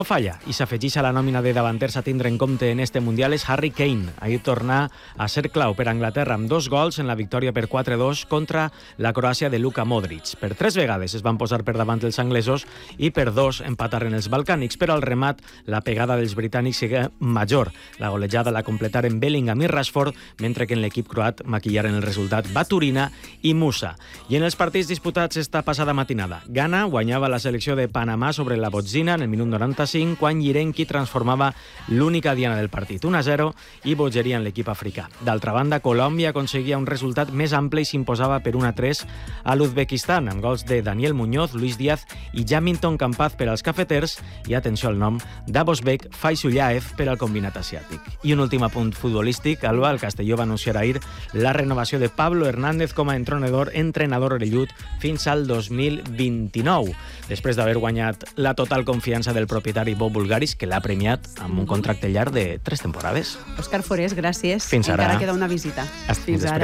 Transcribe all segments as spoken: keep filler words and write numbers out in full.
No falla i s'afegeix a la nòmina de davanters a tindre en compte en este Mundial és Harry Kane. Ahir tornà a ser clau per Anglaterra amb dos gols en la victòria per quatre dos contra la Croàcia de Luka Modric. Per tres vegades es van posar per davant els anglesos i per dos empataren els balcànics, però al remat la pegada dels britànics sigui major. La golejada la completaren Bellingham i Rashford, mentre que en l'equip croat maquillaren el resultat Baturina i Musa. I en els partits disputats esta passada matinada, Ghana guanyava la selecció de Panamà sobre la Botsina en el minut noranta-cinc, quan Yirenki transformava l'única diana del partit, un a zero, i bogeria en l'equip africà. D'altra banda, Colòmbia aconseguia un resultat més ample i s'imposava per un a tres a l'Uzbekistan, amb gols de Daniel Muñoz, Luis Díaz i Jamilton Campaz per als cafeters i, atenció al nom, Davosbek Faisullaev per al combinat asiàtic. I un últim apunt futbolístic, Alba, el Castelló va anunciar ahir la renovació de Pablo Hernández com a entrenador, entrenador orellut fins al dos mil vint-i-nou, després d'haver guanyat la total confiança del propietari Bob Bulgaris, que l'ha premiat amb un contracte llarg de tres temporades. Òscar Forés, gràcies. Fins ara. Encara queda una visita. Fins, Fins ara.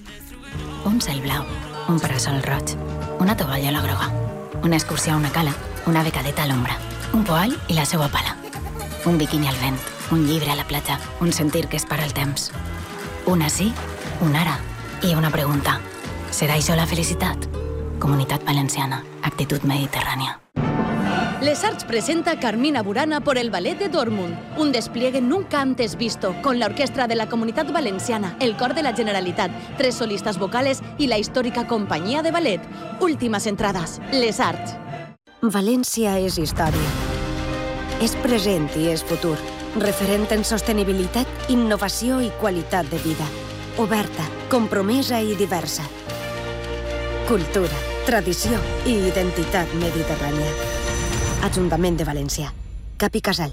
Un cel blau, un parasol roig, una tovallola groga, una excursió a una cala, una becadeta a l'ombra, un poal i la seva pala, un biquini al vent, un llibre a la platja, un sentir que es para el temps. Una sí, una ara i una pregunta. Serà això la felicitat? Comunitat Valenciana, actitud mediterrània. Les Arts presenta Carmina Burana por el Ballet de Dortmund, un despliegue nunca antes visto, con la orquestra de la Comunitat Valenciana, el cor de la Generalitat, tres solistas vocales y la histórica compañía de ballet. Últimas entradas, Les Arts. València és història. És present i és futur. Referent en sostenibilitat, innovació i qualitat de vida. Oberta, compromesa i diversa. Cultura, tradició i identitat mediterrània. Ajuntament de València. Cap i Casal.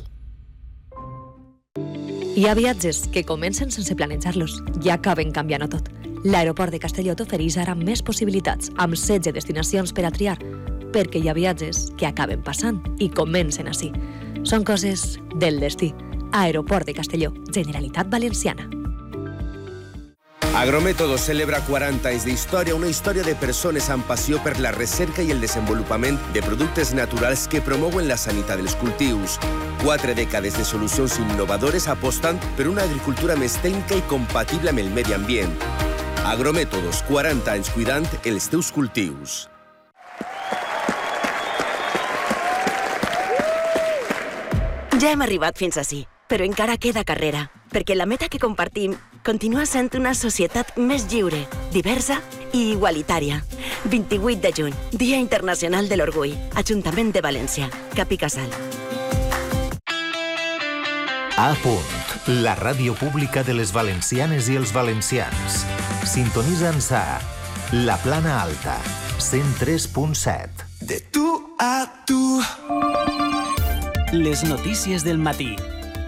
Hi ha viatges que comencen sense planejar-los i acaben canviant-ho tot. L'aeroport de Castelló t'ofereix ara més possibilitats, amb setze destinacions per a triar, perquè hi ha viatges que acaben passant i comencen així. Són coses del destí. Aeroport de Castelló, Generalitat Valenciana. Agrométodos celebra quaranta anys d'història, una història de persones amb passió per la recerca i el desenvolupament de productes naturals que promouen la sanitat dels cultius. Quatre dècades de solucions innovadores apostant per una agricultura més tècnica i compatible amb el medi ambient. Agrométodos, quaranta anys cuidant els teus cultius. Ja hem arribat fins ací, però encara queda carrera, perquè la meta que compartim continua sent una societat més lliure, diversa i igualitària. vint-i-vuit de juny, Dia Internacional de l'Orgull, Ajuntament de València, Cap i Casal. A punt, la ràdio pública de les valencianes i els valencians. Sintonitza'ns a La Plana Alta, cent tres punt set. De tu a tu. Les notícies del matí.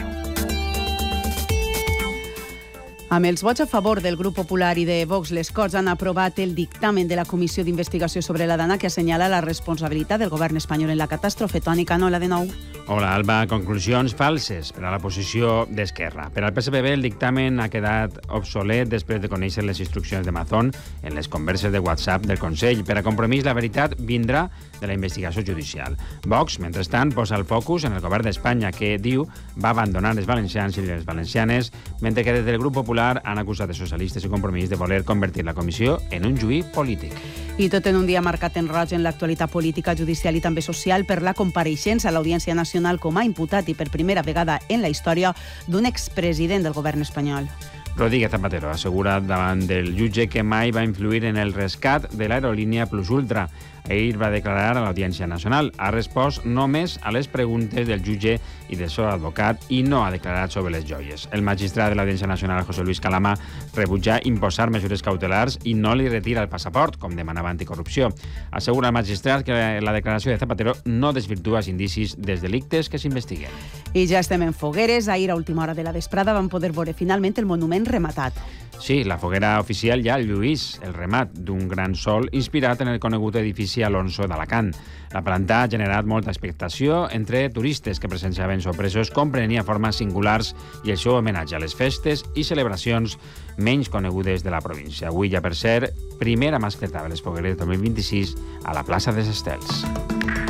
Amb els vots a favor del Grup Popular i de Vox, les Corts han aprovat el dictamen de la Comissió d'Investigació sobre la Dana que assenyala la responsabilitat del govern espanyol en la catàstrofe. Toni Canola, de nou. Hola, Alba. Conclusions falses per a la posició d'Esquerra. Per al P S P B, el dictamen ha quedat obsolet després de conèixer les instruccions de Mazón en les converses de WhatsApp del Consell. Per a Compromís, la veritat vindrà de la investigació judicial. Vox, mentrestant, posa el focus en el govern d'Espanya, que, diu, va abandonar els valencians i les valencianes, mentre que des del Grup Popular han acusat de socialistes i Compromís de voler convertir la comissió en un juí polític. I tot en un dia marcat en roig en l'actualitat política, judicial i també social per la compareixença a l'Audiència Nacional com a imputat i per primera vegada en la història d'un expresident del govern espanyol. Rodríguez Zapatero assegura davant del jutge que mai va influir en el rescat de l'aerolínia Plus Ultra. Ahir va declarar a l'Audiència Nacional. Ha respost només a les preguntes del jutge i del seu advocat i no ha declarat sobre les joies. El magistrat de l'Audiència Nacional, José Luis Calama, rebutjà imposar mesures cautelars i no li retira el passaport, com demanava Anticorrupció. Assegura el magistrat que la declaració de Zapatero no desvirtua els indicis dels delictes que s'investiguen. I ja estem en fogueres. Ahir, a última hora de la vesprada, vam poder veure finalment el monument rematat. Sí, la foguera oficial ja el lluís, el remat d'un gran sol inspirat en el conegut edifici Alonso d'Alacant. La planta ha generat molta expectació entre turistes que presenciaven sorpresos com prenia formes singulars i el seu homenatge a les festes i celebracions menys conegudes de la província. Avui ja per ser primera mascleta de les fogueres dos mil vint-i-sis a la plaça dels Estels.